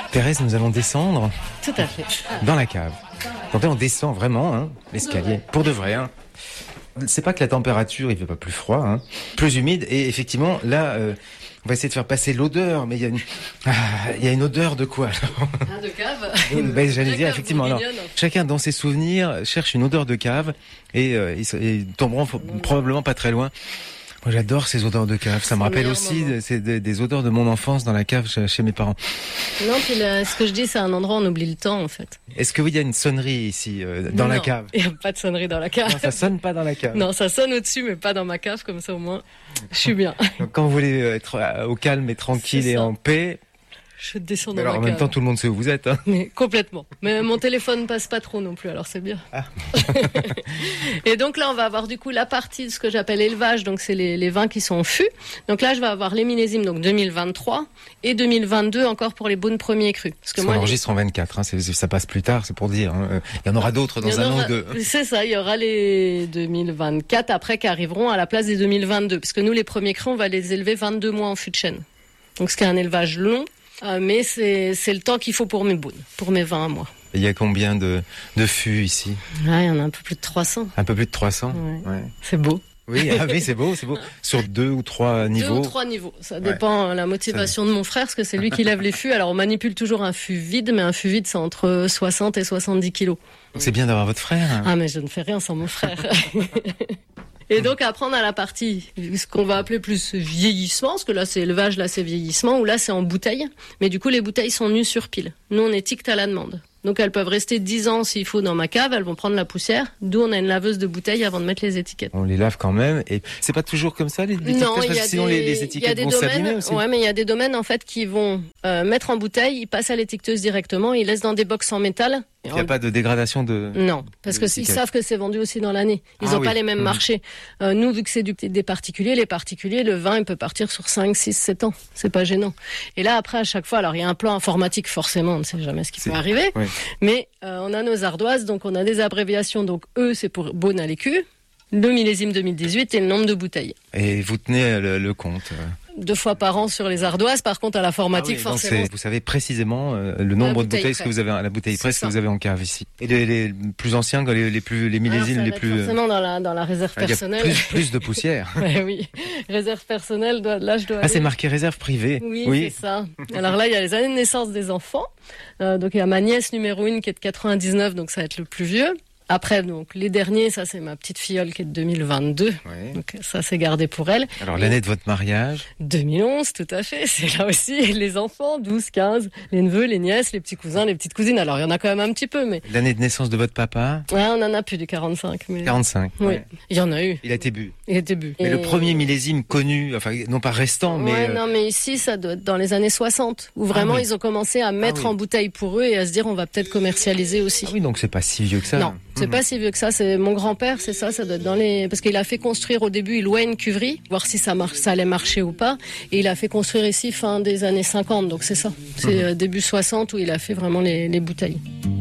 Thérèse, nous allons descendre Tout à fait. dans la cave. Donc là, on descend vraiment l'escalier, pour de vrai. C'est pas que la température, il fait pas plus froid, plus humide. Et effectivement, là, on va essayer de faire passer l'odeur, mais il y a une odeur de quoi alors De cave. J'allais dire, effectivement. Alors, chacun dans ses souvenirs cherche une odeur de cave et ils tomberont probablement pas très loin. Moi, j'adore ces odeurs de cave. Ça me rappelle aussi des odeurs de mon enfance dans la cave chez mes parents. Non, puis ce que je dis, c'est un endroit où on oublie le temps, en fait. Est-ce que il y a une sonnerie ici, dans la cave? Il n'y a pas de sonnerie dans la cave. Non, ça sonne pas dans la cave. Non, ça sonne au-dessus, mais pas dans ma cave, comme ça au moins, je suis bien. Donc, quand vous voulez être au calme et tranquille et en paix, je descends dans alors, la en cave. même temps, tout le monde sait où vous êtes. Mais complètement. Mais mon téléphone passe pas trop non plus, alors c'est bien. Ah. Et donc là, on va avoir du coup la partie de ce que j'appelle élevage, donc c'est les vins qui sont en fût. Donc là, je vais avoir les millésimes, donc 2023 et 2022 encore pour les bonnes premiers crus. Parce que on enregistre en 24, ça passe plus tard, c'est pour dire. Il y en aura d'autres dans un an ou deux. C'est ça, il y aura les 2024 après qui arriveront à la place des 2022. Parce que nous, les premiers crus, on va les élever 22 mois en fût de chêne. Donc ce qui est un élevage long. Mais c'est le temps qu'il faut pour mes bounes, pour mes vins à moi. Et il y a combien de fûts ici? Il y en a un peu plus de 300. Un peu plus de 300. Ouais. C'est beau. Oui, c'est beau. Sur 2 ou 3 niveaux. 2 ou 3 niveaux. Ça dépend la motivation de mon frère, parce que c'est lui qui lève les fûts. Alors on manipule toujours un fût vide, mais un fût vide c'est entre 60 et 70 kilos. Donc c'est bien d'avoir votre frère. Ah mais je ne fais rien sans mon frère. Et donc après on a la partie, ce qu'on va appeler plus vieillissement, parce que là c'est élevage, là c'est vieillissement, ou là c'est en bouteille. Mais du coup les bouteilles sont nues sur pile. Nous on étiquette à la demande. Donc elles peuvent rester 10 ans s'il faut dans ma cave, elles vont prendre la poussière, d'où on a une laveuse de bouteilles avant de mettre les étiquettes. On les lave quand même, et c'est pas toujours comme ça l'étiquetage, parce que sinon les étiquettes vont s'abîmer aussi. Ouais, mais il y a des domaines en fait qui vont mettre en bouteille, ils passent à l'étiqueteuse directement, ils laissent dans des box en métal. Il n'y a pas de dégradation de... Non, parce que ils savent que c'est vendu aussi dans l'année. Ils n'ont pas les mêmes marchés. Nous, vu que c'est des particuliers, les particuliers, le vin, il peut partir sur 5, 6, 7 ans. C'est pas gênant. Et là, après, à chaque fois, alors il y a un plan informatique, forcément, on ne sait jamais ce qui peut arriver. Oui. Mais on a nos ardoises, donc on a des abréviations. Donc eux, c'est pour Beaune à l'écu, le millésime 2018 et le nombre de bouteilles. Et vous tenez le compte 2 fois par an sur les ardoises. Par contre, à l'informatique, forcément. Vous savez précisément le nombre de bouteilles que vous avez, la bouteille presse que vous avez en cave ici. Et les plus anciens, les millésimes les plus. Forcément dans la réserve personnelle. Il y a plus de poussière. Oui. Réserve personnelle, là je dois. C'est marqué réserve privée. Oui, c'est ça. Alors là, il y a les années de naissance des enfants. Donc il y a ma nièce numéro 1 qui est de 99, donc ça va être le plus vieux. Après, donc, les derniers, ça, c'est ma petite filleule qui est de 2022. Oui. Donc, ça, c'est gardé pour elle. Alors, l'année de votre mariage? 2011, tout à fait. C'est là aussi les enfants, 12, 15, les neveux, les nièces, les petits cousins, les petites cousines. Alors, il y en a quand même un petit peu, mais... L'année de naissance de votre papa? Ouais, on en a plus du 45. Mais... 45. Oui. Ouais. Il y en a eu. Il a été bu. Mais le premier millésime connu, enfin, non pas restant, mais... Non, mais ici, ça doit être dans les années 60, où vraiment, ils ont commencé à mettre en bouteille pour eux et à se dire, on va peut-être commercialiser aussi. Ah oui, donc c'est pas si vieux que ça. Non. C'est pas si vieux que ça, c'est mon grand-père, c'est ça doit être dans les... Parce qu'il a fait construire au début, il louait une cuverie, voir si ça allait marcher ou pas, et il a fait construire ici fin des années 50, donc c'est ça. C'est début 60 où il a fait vraiment les bouteilles.